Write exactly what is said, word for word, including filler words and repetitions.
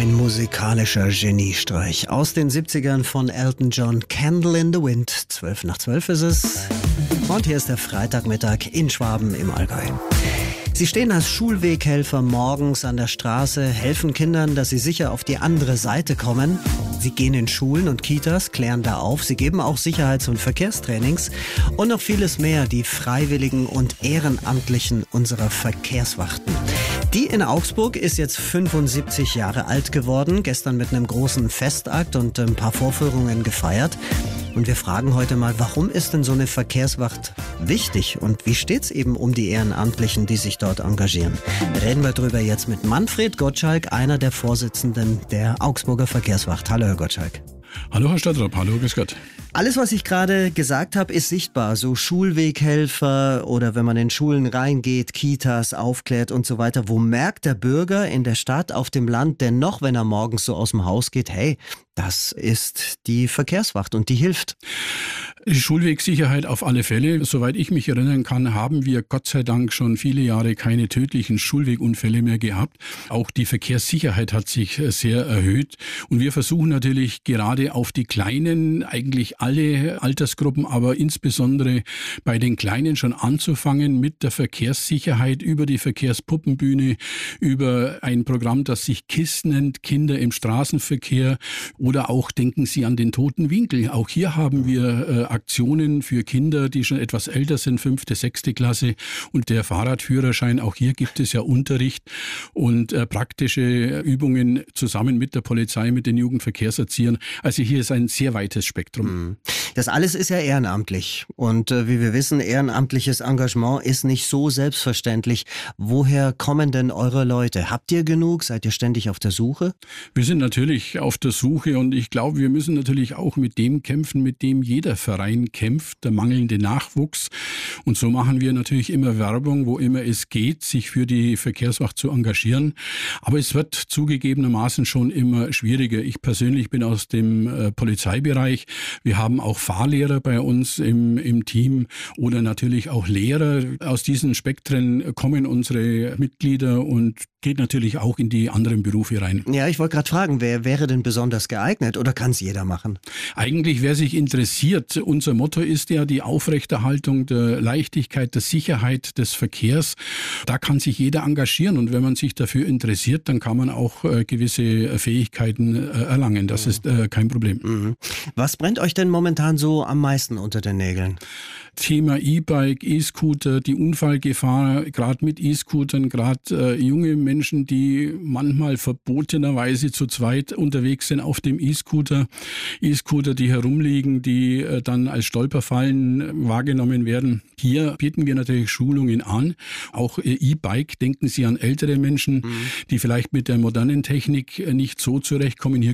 Ein musikalischer Geniestreich aus den siebzigern von Elton John. Candle in the Wind. Zwölf nach zwölf ist es. Und hier ist der Freitagmittag in Schwaben im Allgäu. Sie stehen als Schulweghelfer morgens an der Straße, helfen Kindern, dass sie sicher auf die andere Seite kommen. Sie gehen in Schulen und Kitas, klären da auf. Sie geben auch Sicherheits- und Verkehrstrainings und noch vieles mehr, die Freiwilligen und Ehrenamtlichen unserer Verkehrswachten. Die in Augsburg ist jetzt fünfundsiebzig Jahre alt geworden, gestern mit einem großen Festakt und ein paar Vorführungen gefeiert. Und wir fragen heute mal, warum ist denn so eine Verkehrswacht wichtig und wie steht's eben um die Ehrenamtlichen, die sich dort engagieren? Reden wir drüber jetzt mit Manfred Gottschalk, einer der Vorsitzenden der Augsburger Verkehrswacht. Hallo, Herr Gottschalk. Hallo, Herr Stadtrapp. Hallo, grüß Gott. Alles, was ich gerade gesagt habe, ist sichtbar. So Schulweghelfer oder wenn man in Schulen reingeht, Kitas aufklärt und so weiter. Wo merkt der Bürger in der Stadt, auf dem Land denn noch, wenn er morgens so aus dem Haus geht, hey, das ist die Verkehrswacht und die hilft? Die Schulwegsicherheit auf alle Fälle. Soweit ich mich erinnern kann, haben wir Gott sei Dank schon viele Jahre keine tödlichen Schulwegunfälle mehr gehabt. Auch die Verkehrssicherheit hat sich sehr erhöht. Und wir versuchen natürlich gerade auf die Kleinen, eigentlich alle Altersgruppen, aber insbesondere bei den Kleinen schon anzufangen mit der Verkehrssicherheit über die Verkehrspuppenbühne, über ein Programm, das sich K I S S nennt, Kinder im Straßenverkehr, oder auch denken Sie an den Toten Winkel. Auch hier haben wir äh, Aktionen für Kinder, die schon etwas älter sind, fünfte, sechste Klasse und der Fahrradführerschein. Auch hier gibt es ja Unterricht und äh, praktische Übungen zusammen mit der Polizei, mit den Jugendverkehrserziehern. Also hier ist ein sehr weites Spektrum. Das alles ist ja ehrenamtlich und äh, wie wir wissen, ehrenamtliches Engagement ist nicht so selbstverständlich. Woher kommen denn eure Leute? Habt ihr genug? Seid ihr ständig auf der Suche? Wir sind natürlich auf der Suche und ich glaube, wir müssen natürlich auch mit dem kämpfen, mit dem jeder Verein kämpft, der mangelnde Nachwuchs. Und so machen wir natürlich immer Werbung, wo immer es geht, sich für die Verkehrswacht zu engagieren. Aber es wird zugegebenermaßen schon immer schwieriger. Ich persönlich bin aus dem äh, Polizeibereich. Wir haben auch Fahrlehrer bei uns im, im Team oder natürlich auch Lehrer. Aus diesen Spektren kommen unsere Mitglieder und geht natürlich auch in die anderen Berufe rein. Ja, ich wollte gerade fragen, wer wäre denn besonders geeignet oder kann es jeder machen? Eigentlich, wer sich interessiert, unser Motto ist ja die Aufrechterhaltung der Leichtigkeit, der Sicherheit des Verkehrs. Da kann sich jeder engagieren und wenn man sich dafür interessiert, dann kann man auch äh, gewisse Fähigkeiten äh, erlangen. Das mhm. ist äh, kein Problem. Mhm. Was brennt euch denn momentan so am meisten unter den Nägeln? Thema E-Bike, E-Scooter, die Unfallgefahr, gerade mit E-Scootern, gerade äh, junge Menschen, die manchmal verbotenerweise zu zweit unterwegs sind auf dem E-Scooter. E-Scooter, die herumliegen, die äh, dann als Stolperfallen wahrgenommen werden. Hier bieten wir natürlich Schulungen an. Auch äh, E-Bike, denken Sie an ältere Menschen, mhm. die vielleicht mit der modernen Technik äh, nicht so zurechtkommen. Hier